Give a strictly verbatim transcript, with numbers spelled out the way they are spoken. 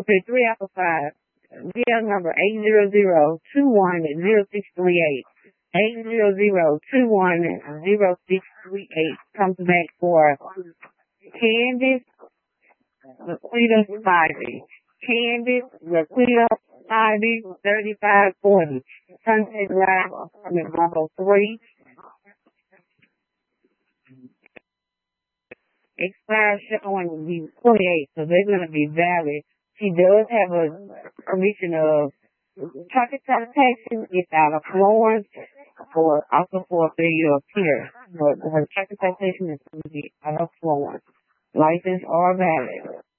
Okay, three after five. V L number eight zero zero two one zero six three eight. Eight zero zero two one zero six three eight comes back for Candace Laquita Spivey. Candace Laquita Spivey, thirty-five forty. Sunset Drive, apartment one oh three. Expired showing will be twenty-eight, so they're going to be valid. She does have a permission of traffic citation without a Florence or also for a failure of care. But her traffic citation is going to be out of Florence. License are valid.